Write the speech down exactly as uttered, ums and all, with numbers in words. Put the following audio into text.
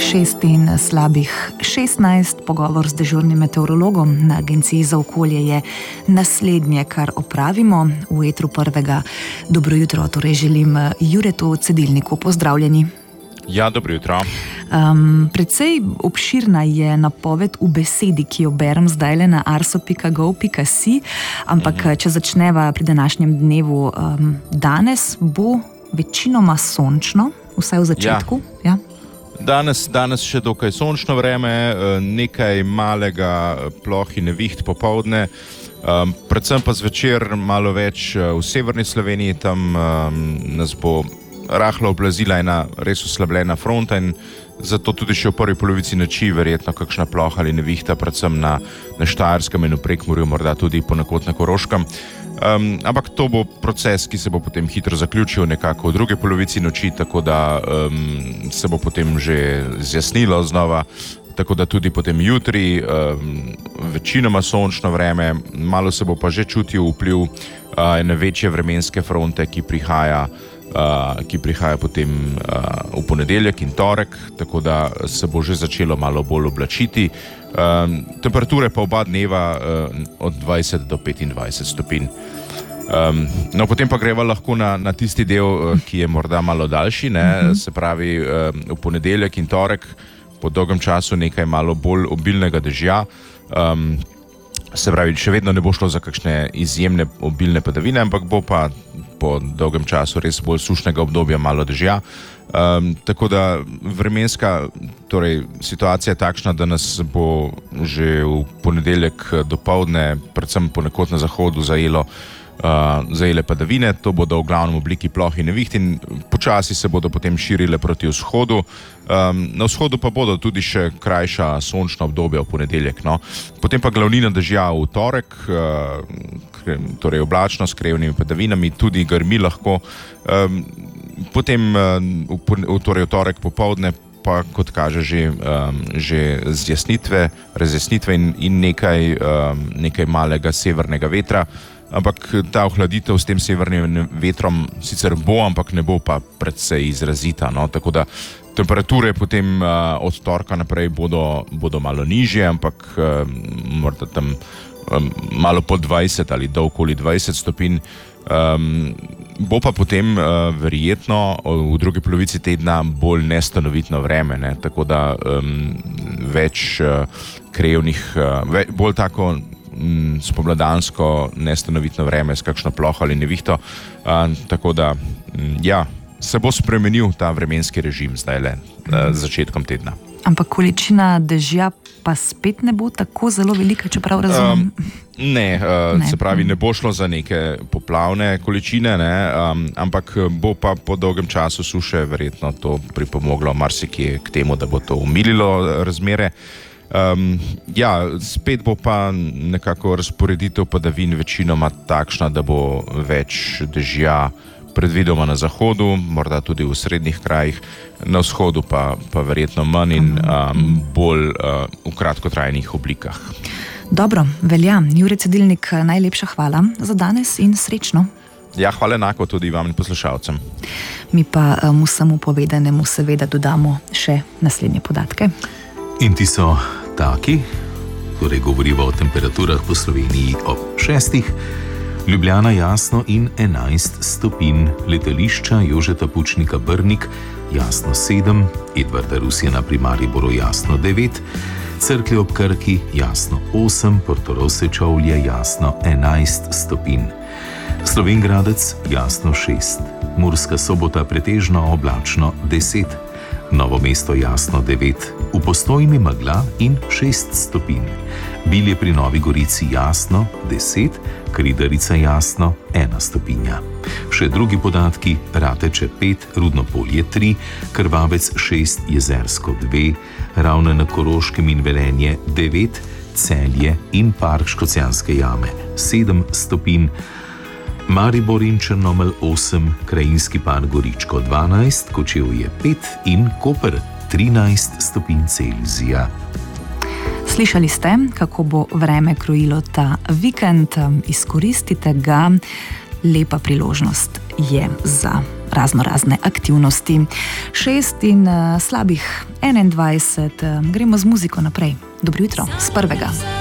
šest in slabih šestnajst. Pogovor z dežurnim meteorologom na Agenciji za okolje je naslednje, kar opravimo v etru prvega. Dobro jutro, torej želim Juretu Cedilniku. Pozdravljeni. Ja, dobro jutro. Um, predvsej obširna je napoved v besedi, ki jo berem zdajle na arso pika gov pika si, ampak mhm. če začneva pri današnjem dnevu, um, danes bo večinoma sončno, vsaj v začetku. Ja. Ja. Danes, danes še dokaj sončno vreme, nekaj malega ploh in neviht popoldne, um, predvsem pa zvečer malo več v severni Sloveniji, tam um, nas bo rahlo oblazila ena res oslabljena fronta in zato tudi še v prvi polovici noči verjetno kakšna ploha ali nevihta, predvsem na, na Štajerskem in v Prekmurju, morda tudi ponekod na Koroškem. Um, ampak to bo proces, ki se bo potem hitro zaključil nekako v drugi polovici noči, tako da um, se bo potem že zjasnilo znova, tako da tudi potem jutri um, večinoma sončno vreme, malo se bo pa že čutil vpliv uh, ene večje vremenske fronte, ki prihaja Uh, ki prihaja potem uh, v ponedeljek in torek, tako da se bo že začelo malo bolj oblačiti. Um, temperature pa oba dneva uh, od dvajset do petindvajset stopinj. Um, no, potem pa greva lahko na, na tisti del, uh, ki je morda malo daljši, ne? Uh-huh. Se pravi, uh, v ponedeljek in torek po dolgem času nekaj malo bolj obilnega dežja. Um, Se pravi, še vedno ne bo šlo za kakšne izjemne obilne padavine, ampak bo pa po dolgem času res bolj sušnega obdobja malo dežja. Um, tako da vremenska torej, situacija je takšna, da nas bo že v ponedeljek dopoldne, predvsem ponekod na zahodu, zajelo Uh, zajele padavine. To bodo v glavnem obliki ploh in neviht in počasi se bodo potem širile proti vzhodu. Um, na vzhodu pa bodo tudi še krajša sončna obdobja v ponedeljek. No. Potem pa glavnina dežja v torek, uh, torej oblačno s krevnimi padavinami, tudi grmi lahko. Um, potem uh, v, torej v torek popoldne pa kot kaže že, um, že zjasnitve, razjasnitve in, in nekaj, um, nekaj malega severnega vetra. Ampak ta ohladitev s tem severnim vetrom sicer bo, ampak ne bo pa predvsej izrazita. No? Tako da temperature potem uh, od torka naprej bodo, bodo malo nižje, ampak uh, morda tam um, malo pod dvajset ali do okoli dvajset stopinj. Um, bo pa potem uh, verjetno v drugi polovici tedna bolj nestanovitno vreme, ne? Tako da um, več uh, krevnih, uh, ve, bolj tako spomladansko nestanovitno vreme s kakšno ploho ali nevihto, uh, tako da ja, se bo spremenil ta vremenski režim zdaj le uh, z začetkom tedna. Ampak količina dežja pa spet ne bo tako zelo velika, čeprav razumem? Um, ne, uh, ne, se pravi, ne bo šlo za neke poplavne količine, ne, um, ampak bo pa po dolgem času suše verjetno to pripomoglo marsikje k temu, da bo to umililo razmere. Um, ja, spet bo pa nekako razporeditev padavin večinoma takšna, da bo več dežja predvidoma na zahodu, morda tudi v srednjih krajih, na vzhodu pa, pa verjetno manj in um, bolj uh, v kratkotrajnih oblikah. Dobro, velja. Jure Cedilnik, najlepša hvala za danes in srečno. Ja, hvala enako tudi vam in poslušalcem. Mi pa um, vsemu povedanemu seveda dodamo še naslednje podatke. In ti so taki, torej govoriva o temperaturah po Sloveniji ob šestih, Ljubljana jasno in enajst stopinj, letališča Jožeta Pučnika Brnik jasno sedem, Edvarda Rusjana pri Mariboru jasno devet, Cerklje ob Krki jasno osem, Portorož Sečovlje jasno enajst stopinj, Slovenj Gradec jasno šest, Murska Sobota pretežno oblačno deset, Novo mesto jasno devet, v Postojni megla in šest stopinj, Bilje pri Novi Gorici jasno deset, Kridarica jasno ena stopinja. Še drugi podatki: Rateče pet, Rudnopolje tri, Krvavec šest, Jezersko dve, Ravne na Koroškem in Velenje devet, Celje in Park Škocjanske jame sedem stopinj, Maribor in Črnomelj osem, Krajinski park Goričko dvanajst, Kočevje pet in Koper trinajst stopinj Celzija. Slišali ste, kako bo vreme krojilo ta vikend. Izkoristite ga, lepa priložnost je za razno razne aktivnosti. Šest in uh, slabih enaindvajset, uh, gremo z muziko naprej. Dobro jutro, z prvega.